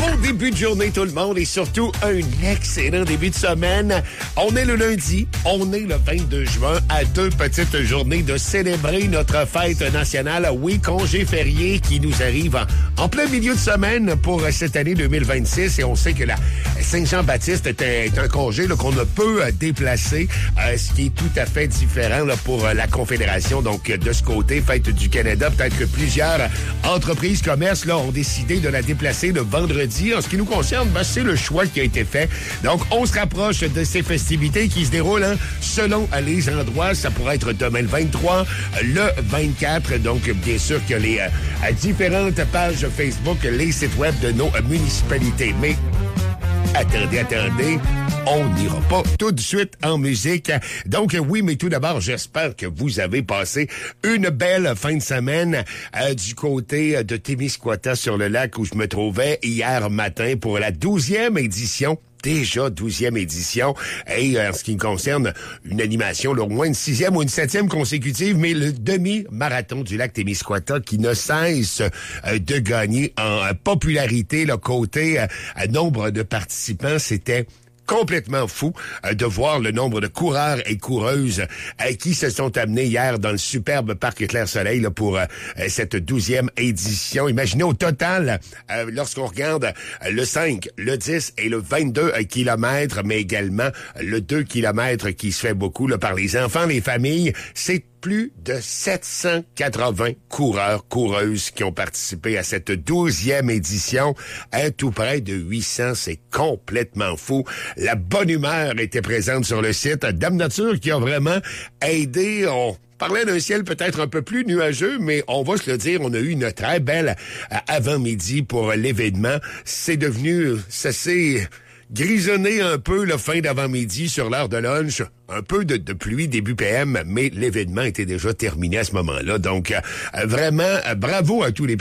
Bon début de journée tout le monde et surtout un excellent début de semaine. On est le lundi, on est le 22 juin à 2 petites journées de célébrer notre fête nationale. Oui, congé férié qui nous arrive en plein milieu de semaine pour cette année 2026 et on sait que la Saint-Jean-Baptiste est un congé qu'on ne peut déplacer, ce qui est tout à fait différent pour la Confédération. Donc de ce côté, Fête du Canada, peut-être que plusieurs entreprises, commerces ont décidé de la déplacer le vendredi. En ce qui nous concerne, c'est le choix qui a été fait. Donc, on se rapproche de ces festivités qui se déroulent selon les endroits. Ça pourrait être demain le 23, le 24. Donc, bien sûr qu'il y a les différentes pages Facebook, les sites web de nos municipalités. Mais attendez, on n'ira pas tout de suite en musique. Donc oui, mais tout d'abord, j'espère que vous avez passé une belle fin de semaine du côté de Témiscouata sur le lac où je me trouvais hier matin pour la 12e édition. Déjà 12e édition. Et en ce qui me concerne, une animation, au moins une 6e ou une 7e consécutive, mais le demi-marathon du lac Témiscouata qui ne cesse de gagner en popularité. Le côté nombre de participants, c'était complètement fou de voir le nombre de coureurs et coureuses qui se sont amenés hier dans le superbe parc Clair-Soleil pour cette 12e édition. Imaginez au total, lorsqu'on regarde le 5, le 10 et le 22 kilomètres, mais également le 2 kilomètres qui se fait beaucoup par les enfants, les familles, c'est plus de 780 coureurs, coureuses qui ont participé à cette 12e édition. À tout près de 800, c'est complètement fou. La bonne humeur était présente sur le site. Dame Nature qui a vraiment aidé. On parlait d'un ciel peut-être un peu plus nuageux, mais on va se le dire, on a eu une très belle avant-midi pour l'événement. C'est devenu, ça s'est grisonné un peu le fin d'avant-midi sur l'heure de lunch. Un peu de pluie début PM, mais l'événement était déjà terminé à ce moment-là. Donc, vraiment, bravo à tous les